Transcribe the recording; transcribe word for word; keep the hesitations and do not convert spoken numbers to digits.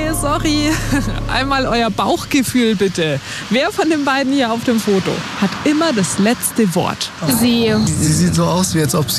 Nee, sorry. Einmal euer Bauchgefühl bitte. Wer von den beiden hier auf dem Foto hat immer das letzte Wort? Sie. Sie sieht so aus, wie als ob